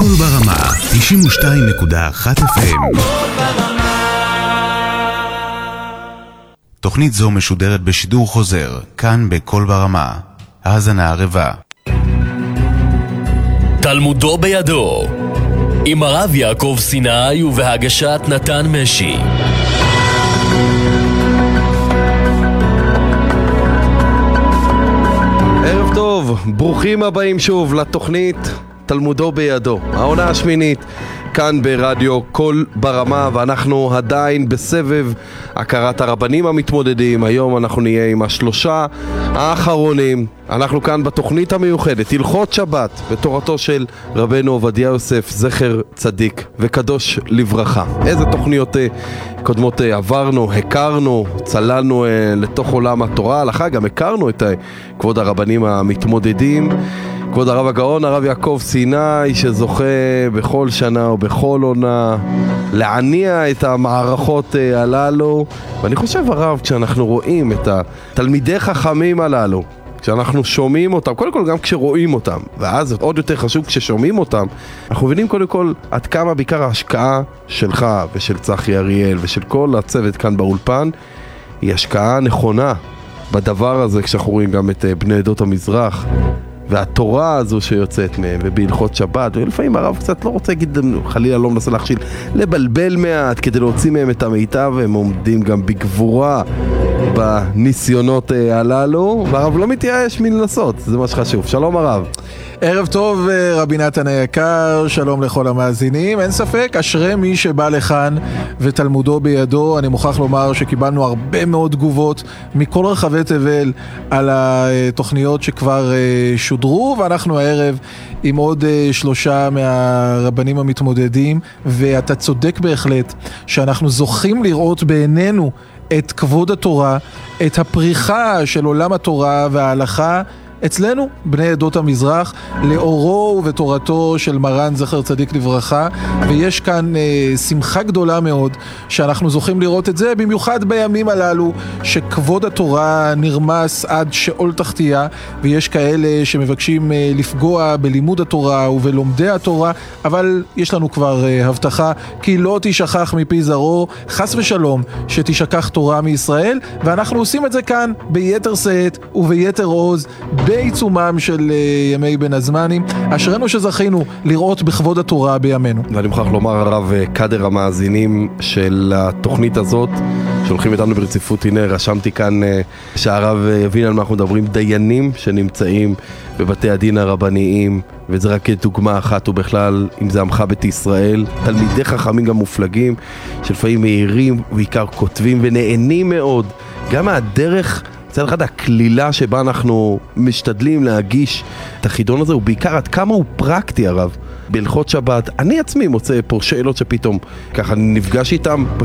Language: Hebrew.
קול ברמה, 92.1 FM. תוכנית זו משודרת בשידור חוזר, כאן בקול ברמה. האזנה ערבה. תלמודו בידו, עם הרב יעקב סיני ובהגשת נתן משי. ערב טוב, ברוכים הבאים שוב לתוכנית תלמודו בידו, העונה השמינית כאן ברדיו קול ברמה, ואנחנו עדיין בסבב הכרת הרבנים המתמודדים. היום אנחנו נהיה עם השלושה האחרונים. אנחנו כאן בתוכנית המיוחדת הלכות שבת בתורתו של רבנו עובדיה יוסף, זכר צדיק וקדוש לברכה. איזה תוכניות קודמות עברנו, הכרנו, צללנו לתוך עולם התורה, הלכה גם הכרנו את כבוד הרבנים המתמודדים, כבוד הרב הגאון, הרב יעקב סיני, שזוכה בכל שנה ובכל עונה להניע את המערכות הללו. ואני חושב הרב, כשאנחנו רואים את התלמידי חכמים הללו, כשאנחנו שומעים אותם, קודם כל גם כשרואים אותם, ואז עוד יותר חשוב כששומעים אותם, אנחנו מבינים קודם כל עד כמה בעיקר ההשקעה שלך ושל צחי אריאל ושל כל הצוות כאן באולפן היא השקעה נכונה בדבר הזה, כשאנחנו רואים גם את בני עדות המזרח והתורה הזו שיוצאת מהם, ובהלכות שבת, ולפעמים הרב קצת לא רוצה להגיד, חלילה לא מנסה להכשיל, לבלבל מעט כדי להוציא מהם את המיטב, והם עומדים גם בגבורה בניסיונות הללו, והרב לא מתייאש מלנסות, זה מה שחשוב. שלום הרב. ערב טוב רבי נתן היקר, שלום לכל המאזינים. אין ספק, אשרי מי שבא לכאן ותלמודו בידו. אני מוכרח לומר שקיבלנו הרבה מאוד תגובות מכל רחבי תבל על התוכניות שכבר שודרו, ואנחנו הערב עם עוד שלושה מהרבנים המתמודדים, ואתה צודק בהחלט שאנחנו זוכים לראות בעינינו את כבוד התורה, את הפריחה של עולם התורה וההלכה אצלנו, בני עדות המזרח, לאורו ובתורתו של מרן זכר צדיק לברכה, ויש כאן שמחה גדולה מאוד שאנחנו זוכים לראות את זה, במיוחד בימים הללו שכבוד התורה נרמס עד שאול תחתיה, ויש כאלה שמבקשים לפגוע בלימוד התורה ובלומדי התורה, אבל יש לנו כבר הבטחה כי לא תשכח מפי זרעו, חס ושלום שתשכח תורה מישראל, ואנחנו עושים את זה כאן ביתר שאת וביתר עוז, בעיצומם של ימי בין הזמנים. אשרנו שזכינו לראות בכבוד התורה בימינו. ואני מוכרח לומר הרב, קדר המאזינים של התוכנית הזאת שהולכים איתנו ברציפות, הנה רשמתי כאן שהרב יבין על מה אנחנו מדברים, דיינים שנמצאים בבתי הדין הרבניים, וזה רק דוגמה אחת, ובכלל אם זה עמך בית ישראל, תלמידי חכמים גם מופלגים שלפעמים מהירים ובעיקר כותבים ונהנים מאוד גם מהדרך, זה אחד הכלילה שבה אנחנו משתדלים להגיש את החידון הזה, ובעיקר עד כמה הוא פרקטי הרב בהלכות שבת. אני עצמי מוצא פה שאלות שפתאום ככה נפגש איתם,